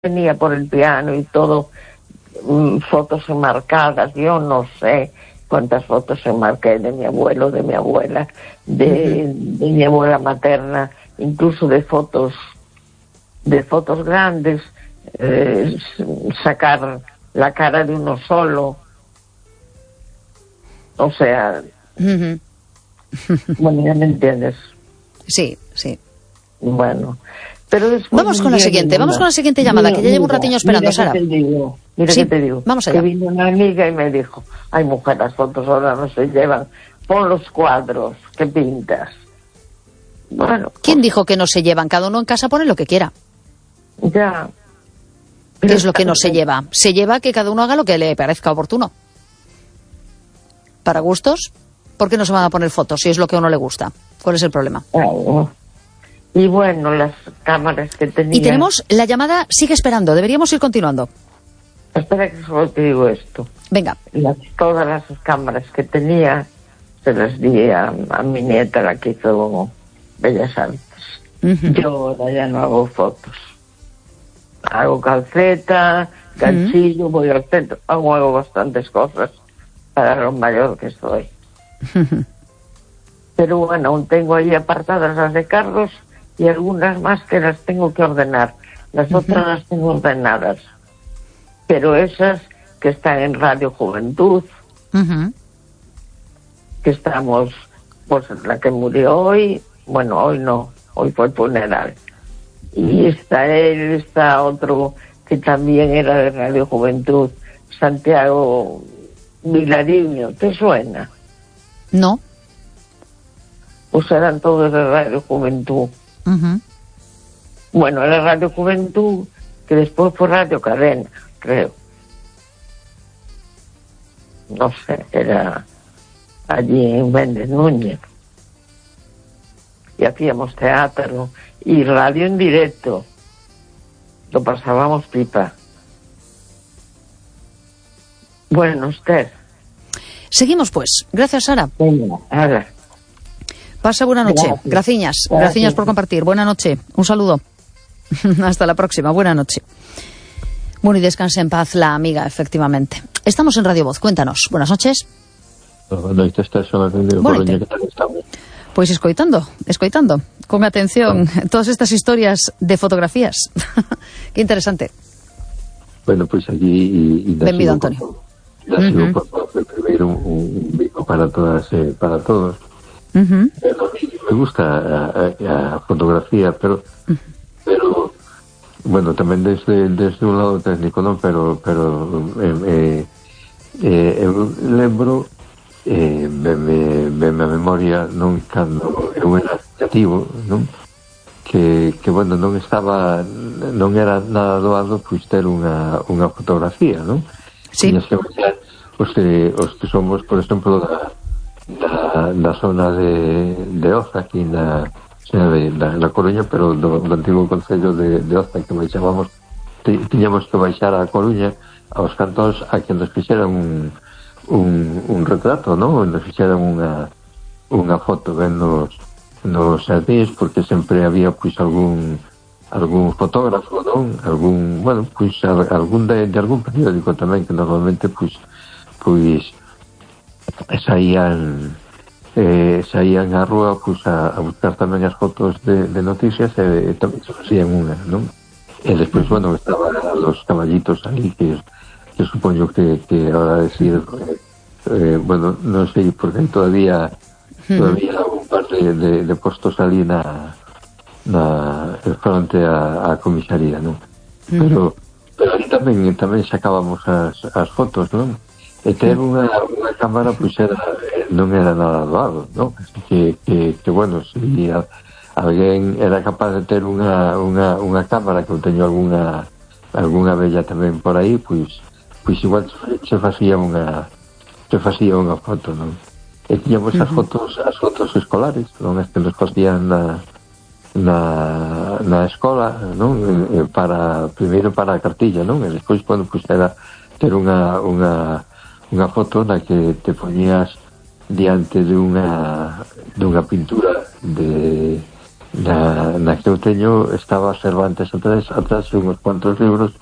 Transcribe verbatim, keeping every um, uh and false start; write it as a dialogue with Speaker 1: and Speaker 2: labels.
Speaker 1: tenía por el piano y todo, mmm, fotos enmarcadas, yo no sé cuántas fotos enmarqué de mi abuelo, de mi abuela, de, uh-huh. de mi abuela materna, incluso de fotos, de fotos grandes, eh, sacar la cara de uno solo, o sea,
Speaker 2: uh-huh.
Speaker 1: bueno, ya me entiendes.
Speaker 2: Sí, sí.
Speaker 1: Bueno, pero después...
Speaker 2: Vamos con la siguiente, vamos con la siguiente llamada, mira, que ya llevo un ratiño esperando,
Speaker 1: mira
Speaker 2: Sara.
Speaker 1: Que te digo, mira
Speaker 2: sí,
Speaker 1: que te digo,
Speaker 2: vamos allá.
Speaker 1: Que vino una amiga y me dijo, ay mujer, las fotos ahora no se llevan, pon los cuadros que pintas. Bueno.
Speaker 2: ¿Quién
Speaker 1: pues,
Speaker 2: dijo que no se llevan? Cada uno en casa pone lo que quiera.
Speaker 1: Ya.
Speaker 2: ¿Qué es lo que no se lleva? Se lleva que cada uno haga lo que le parezca oportuno. Para gustos, ¿por qué no se van a poner fotos si es lo que a uno le gusta? ¿Cuál es el problema?
Speaker 1: Oh. Y bueno, las cámaras que tenía...
Speaker 2: Y tenemos la llamada, sigue esperando, deberíamos ir continuando.
Speaker 1: Espera que solo te digo esto.
Speaker 2: Venga.
Speaker 1: Las, todas las cámaras que tenía se las di a, a mi nieta, la que hizo Bellas Artes. Uh-huh. Yo ahora ya no hago fotos. Hago calceta, ganchillo, uh-huh. voy al centro, hago, hago bastantes cosas para lo mayor que soy. Uh-huh. Pero bueno, aún tengo ahí apartadas las de Carlos y algunas más que las tengo que ordenar. Las uh-huh. otras las tengo ordenadas. Pero esas que están en Radio Juventud, uh-huh. que estamos, pues la que murió hoy, bueno, hoy no, hoy fue el funeral. Y está él, está otro que también era de Radio Juventud, Santiago Vilariño, ¿te suena?
Speaker 2: No.
Speaker 1: Pues eran todos de Radio Juventud.
Speaker 2: Uh-huh.
Speaker 1: Bueno, era Radio Juventud, que después fue Radio Cadena, creo. No sé, era allí en Méndez Núñez. Y hacíamos teatro y radio en directo. Lo pasábamos pipa. Bueno, usted.
Speaker 2: Seguimos pues. Gracias, Sara.
Speaker 1: Venga, ahora.
Speaker 2: Pasa buena noche.
Speaker 1: Gracias.
Speaker 2: Graciñas. Graciñas por compartir. Buena noche. Un saludo. Hasta la próxima. Buena noche. Bueno, y descanse en paz la amiga, efectivamente. Estamos en Radio Voz. Cuéntanos. Buenas noches.
Speaker 3: Boa noite, está solamente
Speaker 2: Boa noite. Pois escoitando, escoitando, con atención oh. todas estas historias de fotografías. Qué interesante.
Speaker 3: Bueno, pois pues aquí...
Speaker 2: Benvido, Antonio.
Speaker 3: Ya uh-huh. sigo por, por, por primeiro un, un bico para todas, eh, para todos.
Speaker 2: Uh-huh.
Speaker 3: Me gusta a, a, a fotografía, pero... Uh-huh. pero bueno, tamén desde, desde un lado técnico, non? Pero, pero eh, eh, eu lembro... Eh, me, me, me, me memoria non cando eu era creativo, non? Que, que bueno, non estaba non era nada doado pois ter unha, unha fotografía, non?
Speaker 2: Sí.
Speaker 3: Tiñas que ver os que, os que somos, por exemplo, da, da, da zona de, de Oza, aquí na, de, da, na Coruña, pero do, do antigo concello de, de Oza, que baixábamos, tiñamos que baixar a Coruña aos cantóns a que nos fixeran un un, un retrato, non? Nos fixeran unha unha foto ben nos, nos jardins, porque sempre había pois algún algún fotógrafo, non? Algún, bueno, pois algún de, de algún periódico tamén, que normalmente pois pois saían eh, saían á rúa pois a, a buscar tamén as fotos de, de noticias e, e tamén se facían unha, non? E despois, bueno, estaban los caballitos ali que que supoño que, que ahora decir eh, bueno, non sei porque todavía todavía un par de, de, de postos ali na na frente a, a comisaría, non? Pero pero ali tamén tamén sacábamos as, as fotos, non? E ter unha, unha cámara pois era, non era nada doado, non? Que, que, que bueno, si a, alguén era capaz de ter unha, unha, unha cámara, que eu teño algunha algunha bella tamén por aí, pois pois igual se facía unha se facía unha foto, non? E tiñamos uh-huh. as fotos as fotos escolares, non? As que nos facían na na, na escola, non? E para, primeiro para a cartilla, non? E despois, bueno, pois era ter unha unha unha foto na que te poñías diante de unha dunha pintura de na, na que eu teño estaba Cervantes atrás, atrás unhos cuantos libros